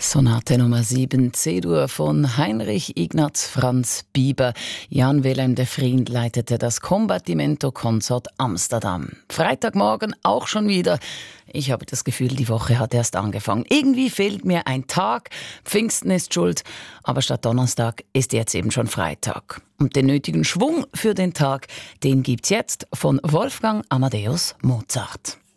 Sonate Nummer 7, C-Dur von Heinrich Ignaz Franz Bieber. Jan Willem de Vriend leitete das Combattimento Consort Amsterdam. Freitagmorgen auch schon wieder. Ich habe das Gefühl, die Woche hat erst angefangen. Irgendwie fehlt mir ein Tag. Pfingsten ist schuld. Aber statt Donnerstag ist jetzt eben schon Freitag. Und den nötigen Schwung für den Tag, den gibt's jetzt von Wolfgang Amadeus Mozart.